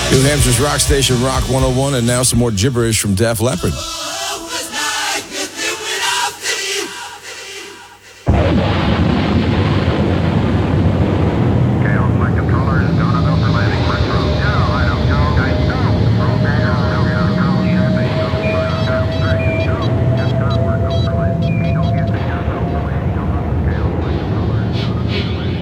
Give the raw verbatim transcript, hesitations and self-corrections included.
New Hampshire's rock station, Rock one oh one, and now some more gibberish from Def Leppard.